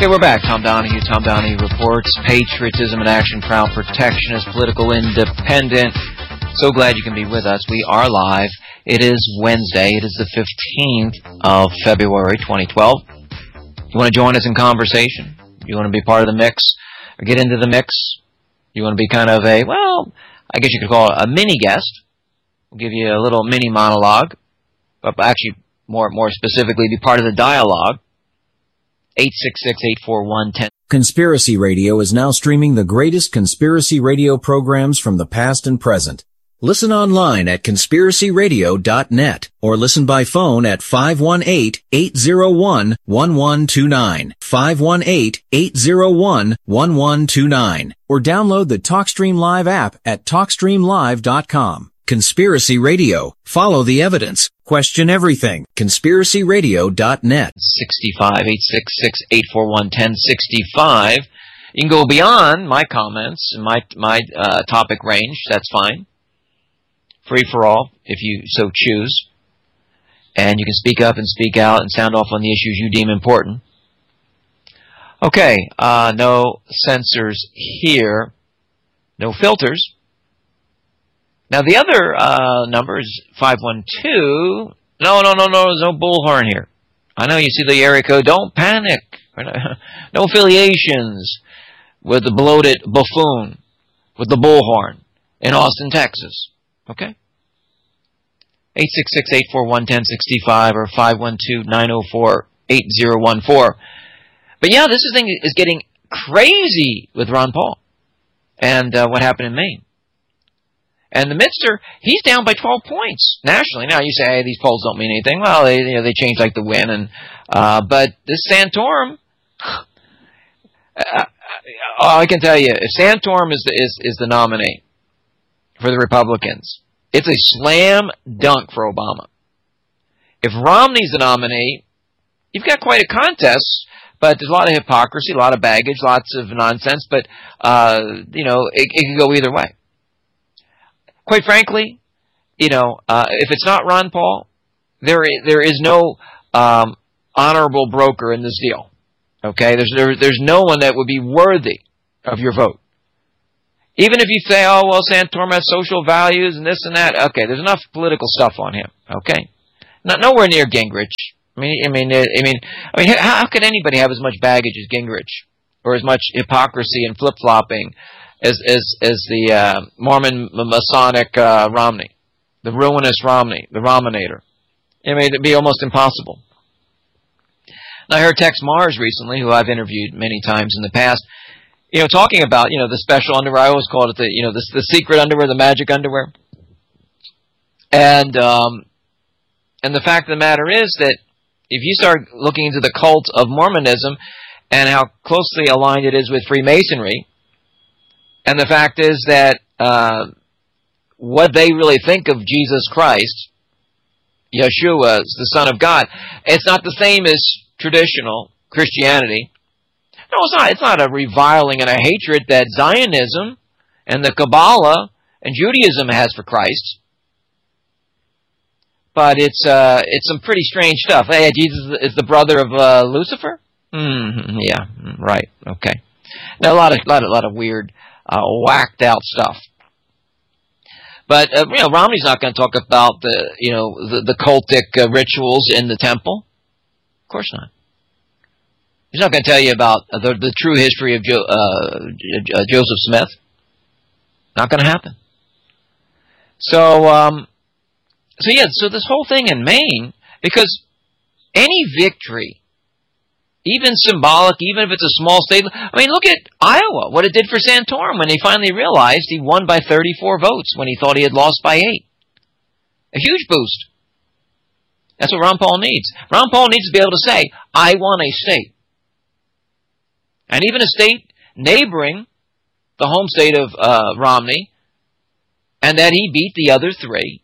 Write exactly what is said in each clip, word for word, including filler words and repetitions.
Okay, we're back. Tom Donahue, Tom Donahue Reports, Patriotism in Action, Proud Protectionist, Political Independent. So glad you can be with us. We are live. It is Wednesday. It is the fifteenth of February, twenty twelve. You want to join us in conversation? You want to be part of the mix? Or get into the mix? You want to be kind of a, well, I guess you could call it a mini guest. We'll give you a little mini monologue. But actually, more, more specifically, be part of the dialogue. eight six six, eight four one, one zero. Conspiracy Radio is now streaming the greatest conspiracy radio programs from the past and present. Listen online at conspiracy radio dot net or listen by phone at five one eight, eight zero one, one one two nine, five one eight, eight zero one, one one two nine, or download the TalkStream Live app at talk stream live dot com. Conspiracy Radio. Follow the evidence. Question everything. conspiracy radio dot net. sixty-five, eight six six, eight four one, one zero six five. You can go beyond my comments and my, my uh, topic range. That's fine. Free for all, if you so choose. And you can speak up and speak out and sound off on the issues you deem important. Okay, uh, no censors here. No filters. Now, the other uh, number is five one two. No, no, no, no, there's no bullhorn here. I know you see the area code. Don't panic. No affiliations with the bloated buffoon with the bullhorn in Austin, Texas. Okay? eight six six, eight four one, one zero six five or five one two, nine zero four, eight zero one four. But yeah, this thing is getting crazy with Ron Paul and uh, what happened in Maine. And the Midster, he's down by twelve points nationally. Now you say, hey, these polls don't mean anything. Well, they, you know, they change like the wind. And uh, but this Santorum, uh, all I can tell you, if Santorum is the, is is the nominee for the Republicans, it's a slam dunk for Obama. If Romney's the nominee, you've got quite a contest. But there's a lot of hypocrisy, a lot of baggage, lots of nonsense. But uh, you know, it, it can go either way. Quite frankly, you know, uh, if it's not Ron Paul, there is, there is no um, honorable broker in this deal. Okay, there's there, there's no one that would be worthy of your vote. Even if you say, oh well, Santorum has social values and this and that. Okay, there's enough political stuff on him. Okay, not nowhere near Gingrich. I mean, I mean, I mean, I mean, how could anybody have as much baggage as Gingrich, or as much hypocrisy and flip flopping as as as the uh, Mormon Masonic uh, Romney, the ruinous Romney, the Rominator? I mean, it'd be almost impossible. Now, I heard Tex Mars recently, who I've interviewed many times in the past, you know, talking about, you know, the special underwear. I always called it the, you know, the, the secret underwear, the magic underwear. And um, and the fact of the matter is that if you start looking into the cult of Mormonism and how closely aligned it is with Freemasonry, and the fact is that uh, what they really think of Jesus Christ, Yeshua, the Son of God, it's not the same as traditional Christianity. No, it's not. It's not a reviling and a hatred that Zionism and the Kabbalah and Judaism has for Christ. But it's uh, it's some pretty strange stuff. Hey, Jesus is the brother of uh, Lucifer? Mm-hmm, yeah, right. Okay. Now a lot of lot of lot of weird, uh, whacked out stuff. But uh, you know, Romney's not going to talk about the you know the, the cultic uh, rituals in the temple. Of course not. He's not going to tell you about the the true history of jo- uh, J- Joseph Smith. Not going to happen. So. Um, So yeah, so this whole thing in Maine, because any victory, even symbolic, even if it's a small state, I mean, look at Iowa, what it did for Santorum when he finally realized he won by thirty-four votes when he thought he had lost by eight. A huge boost. That's what Ron Paul needs. Ron Paul needs to be able to say, I won a state. And even a state neighboring the home state of uh, Romney, and that he beat the other three.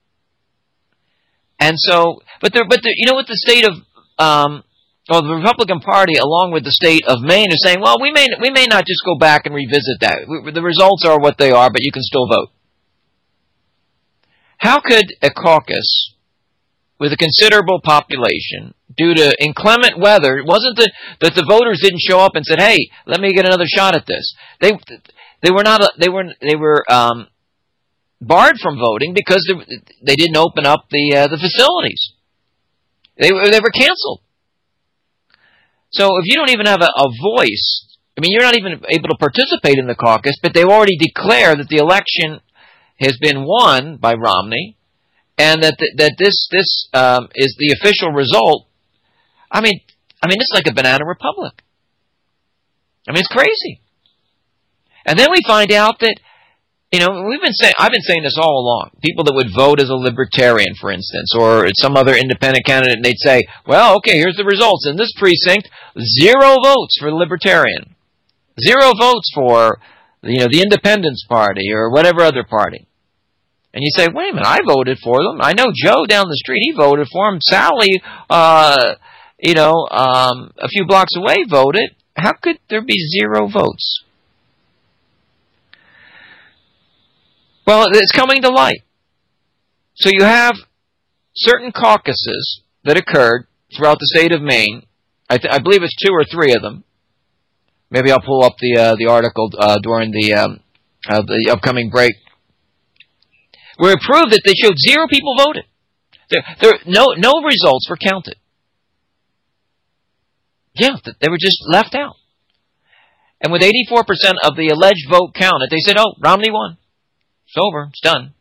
And so, but the, but the, you know what the state of, um, well, the Republican Party, along with the state of Maine, is saying, well, we may we may not just go back and revisit that. We, the results are what they are, but you can still vote. How could a caucus with a considerable population due to inclement weather. It wasn't that, that the voters didn't show up and said, "Hey, let me get another shot at this." They they were not they were they were um, barred from voting because they, they didn't open up the uh, the facilities. They were they were canceled. So if you don't even have a, a voice, I mean, you're not even able to participate in the caucus, but they already declare that the election has been won by Romney, and that th- that this this um, is the official result. I mean, I mean, it's like a banana republic. I mean, it's crazy. And then we find out that, you know, we've been saying, I've been saying this all along. People that would vote as a libertarian, for instance, or some other independent candidate, and they'd say, "Well, okay, here's the results. In this precinct, zero votes for the libertarian, zero votes for, you know, the Independence Party or whatever other party." And you say, "Wait a minute, I voted for them. I know Joe down the street, he voted for them. Sally, uh, you know, um, a few blocks away voted. How could there be zero votes?" Well, it's coming to light. So you have certain caucuses that occurred throughout the state of Maine. I, th- I believe it's two or three of them. Maybe I'll pull up the uh, the article uh, during the um, uh, the upcoming break, where it proved that they showed zero people voted. There, there, no, no results were counted. Yeah, they were just left out. And with eighty-four percent of the alleged vote counted, they said, "Oh, Romney won. It's over. It's done."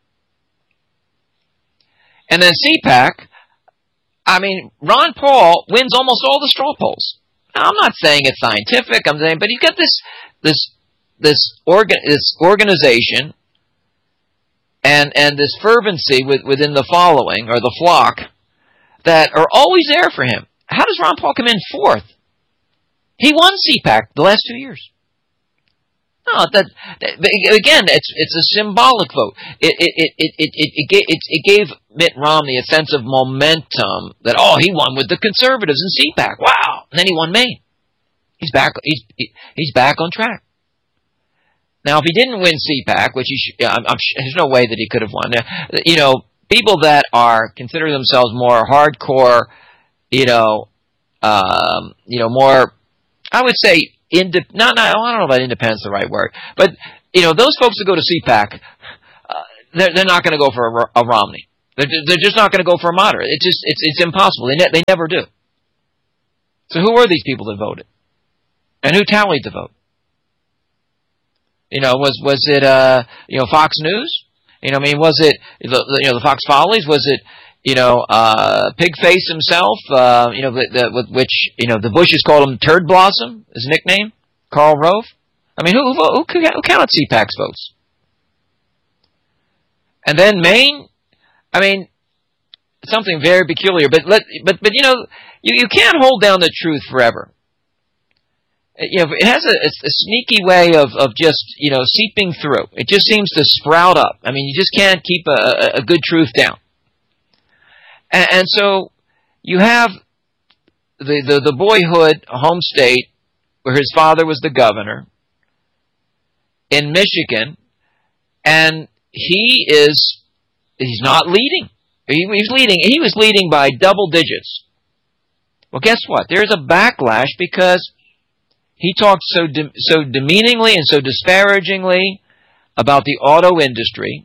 And then C PAC, I mean, Ron Paul wins almost all the straw polls. Now, I'm not saying it's scientific. I'm saying, but he's got this this this organ this organization and and this fervency with, within the following or the flock that are always there for him. How does Ron Paul come in fourth? He won C PAC the last two years. No, that, that again, it's it's a symbolic vote. It it it it it it, it, it, it gave Mitt Romney a sense of momentum that, oh, he won with the conservatives in C PAC. Wow, and then he won Maine. He's back. He's he's back on track. Now, if he didn't win C PAC, which he sh- I'm, I'm, there's no way that he could have won. You know, people that are consider themselves more hardcore, you know, um, you know, more, I would say. Inde- not, not, I don't know about independence the right word, but, you know, those folks that go to C PAC, uh, they're, they're not going to go for a, a Romney. They're, they're just not going to go for a moderate. It's just, it's, it's impossible. They, ne- they never do. So who were these people that voted? And who tallied the vote? You know, was, was it, uh, you know, Fox News? You know, I mean, was it, the, you know, the Fox Follies? Was it, you know, uh, Pigface himself, uh, you know, the, the, which, you know, the Bushes called him Turd Blossom, his nickname, Karl Rove. I mean, who, who, who, who counted C PAC's votes? And then Maine, I mean, something very peculiar, but let, but, but, you know, you, you can't hold down the truth forever. You know, it has a, a sneaky way of, of just, you know, seeping through. It just seems to sprout up. I mean, you just can't keep a, a good truth down. And, and so you have the, the, the boyhood home state where his father was the governor in Michigan, and he is, he's not leading. He, he's leading, he was leading by double digits. Well, guess what? There's a backlash because he talked so de- so demeaningly and so disparagingly about the auto industry.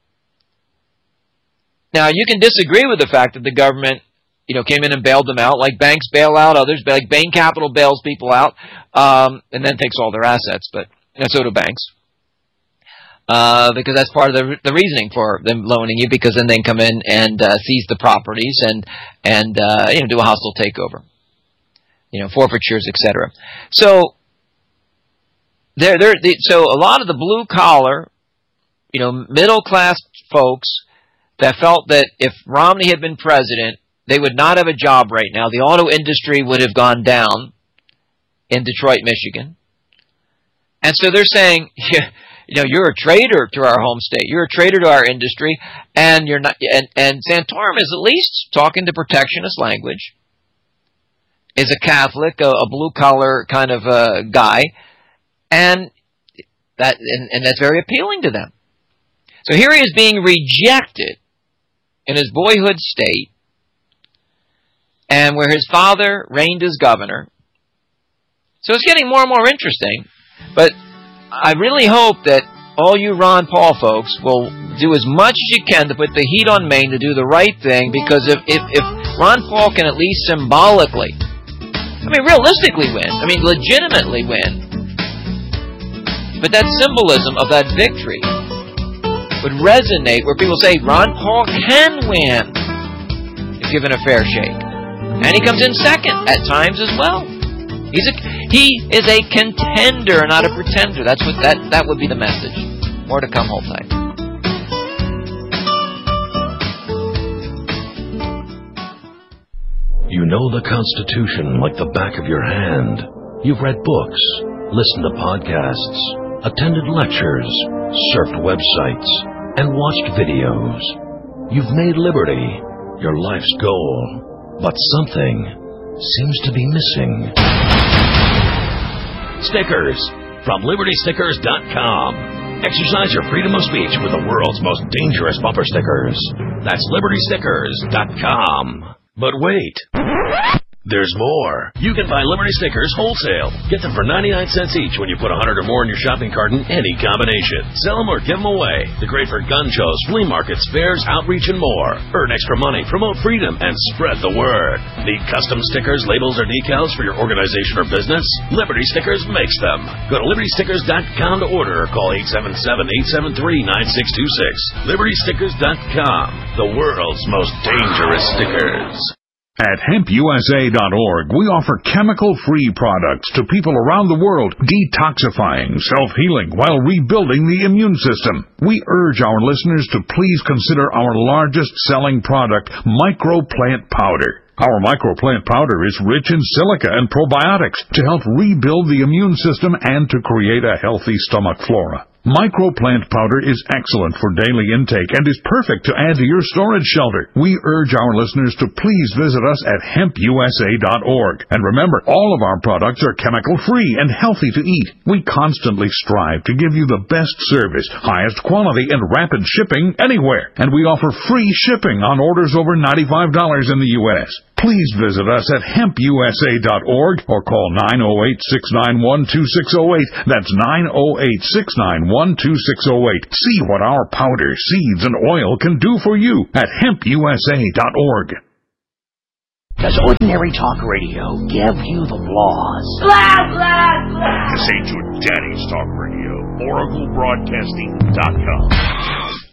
Now, you can disagree with the fact that the government, you know, came in and bailed them out, like banks bail out others, like Bain Capital bails people out, um, and then takes all their assets, but and so do banks. Uh, because that's part of the the reasoning for them loaning you, because then they come in and uh, seize the properties and and uh, you know, do a hostile takeover, you know, forfeitures, et cetera. So there, there. So a lot of the blue collar, you know, middle class folks that felt that if Romney had been president, they would not have a job right now. The auto industry would have gone down in Detroit, Michigan. And so they're saying, you know, you're a traitor to our home state. You're a traitor to our industry, and you're not. And, and Santorum is at least talking to protectionist language. Is a Catholic, a, a blue collar kind of uh, guy, and that and, and that's very appealing to them. So here he is being rejected in his boyhood state and where his father reigned as governor. So it's getting more and more interesting, but I really hope that all you Ron Paul folks will do as much as you can to put the heat on Maine to do the right thing, because if, if, if Ron Paul can at least symbolically, I mean realistically win, I mean legitimately win, but that symbolism of that victory would resonate where people say Ron Paul can win if given a fair shake. And he comes in second at times as well. He's a, he is a contender, not a pretender. That's what that, that would be the message. More to come, hold tight. You know the Constitution like the back of your hand. You've read books, listened to podcasts, attended lectures, surfed websites, and watched videos. You've made liberty your life's goal, but something seems to be missing. Stickers from Liberty Stickers dot com. Exercise your freedom of speech with the world's most dangerous bumper stickers. That's Liberty Stickers dot com. But wait, there's more. You can buy Liberty Stickers wholesale. Get them for ninety-nine cents each when you put one hundred or more in your shopping cart in any combination. Sell them or give them away. They're great for gun shows, flea markets, fairs, outreach, and more. Earn extra money, promote freedom, and spread the word. Need custom stickers, labels, or decals for your organization or business? Liberty Stickers makes them. Go to Liberty Stickers dot com to order or call eight seven seven, eight seven three, nine six two six. Liberty Stickers dot com. The world's most dangerous stickers. At hemp U S A dot org, we offer chemical-free products to people around the world, detoxifying, self-healing, while rebuilding the immune system. We urge our listeners to please consider our largest-selling product, Microplant Powder. Our Microplant Powder is rich in silica and probiotics to help rebuild the immune system and to create a healthy stomach flora. Microplant Powder is excellent for daily intake and is perfect to add to your storage shelter. We urge our listeners to please visit us at hemp U S A dot org. And remember, all of our products are chemical-free and healthy to eat. We constantly strive to give you the best service, highest quality, and rapid shipping anywhere. And we offer free shipping on orders over ninety-five dollars in the U S Please visit us at hemp U S A dot org or call nine oh eight, six nine one, two six oh eight. That's nine oh eight, six nine one, two six oh eight. See what our powder, seeds, and oil can do for you at hemp U S A dot org. Does ordinary talk radio give you the flaws? Blah, blah, blah. This ain't your daddy's talk radio. Oracle Broadcasting dot com.